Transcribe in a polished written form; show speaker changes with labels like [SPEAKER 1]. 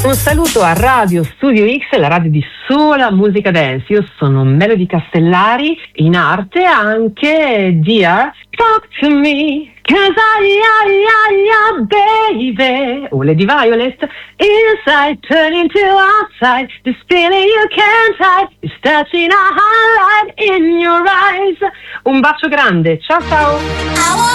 [SPEAKER 1] Un saluto a Radio Studio X, la radio di sola musica dance. Io sono Melody Castellari, in arte anche Dear Talk to Me, 'cause baby. O Lady Violet, inside turn into outside, this feeling you can't hide, is touching a highlight in your eyes. Un bacio grande, ciao ciao.